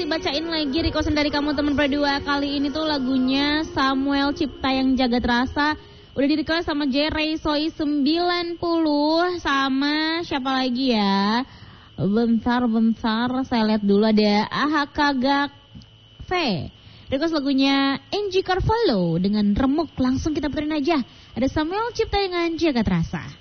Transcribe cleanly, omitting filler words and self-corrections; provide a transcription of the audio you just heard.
bacain lagi requestan dari kamu teman berdua. Kali ini tuh lagunya Samuel Cipta yang Jagat Rasa. Udah di-request sama Jerry Soy 90. Sama siapa lagi ya? Bentar, saya lihat dulu ada Ahakagak V. Request lagunya Angie Carvalho dengan Remuk. Langsung kita puterin aja. Ada Samuel Cipta dengan Jagat Rasa.